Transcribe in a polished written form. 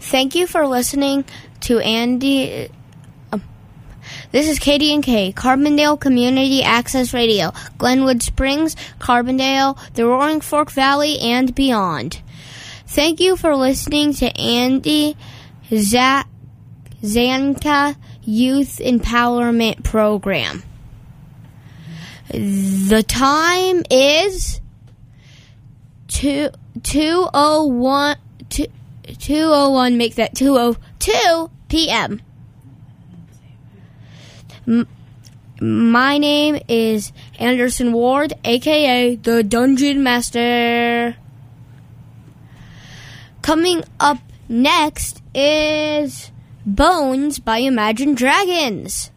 Thank you for listening to Andy. This is Katie and Kay, Carbondale Community Access Radio, Glenwood Springs, Carbondale, the Roaring Fork Valley, and beyond. Thank you for listening to Andy Zanka Youth Empowerment Program. The time is 2:01, make that 2:02 p.m. My name is Anderson Ward, a.k.a. the Dungeon Master. Coming up next is Bones by Imagine Dragons.